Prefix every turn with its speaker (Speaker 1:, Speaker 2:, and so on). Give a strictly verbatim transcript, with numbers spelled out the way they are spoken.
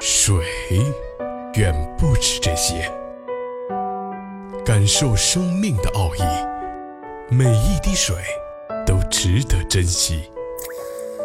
Speaker 1: 水远不止这些，感受生命的奥义，每一滴水都值得珍惜。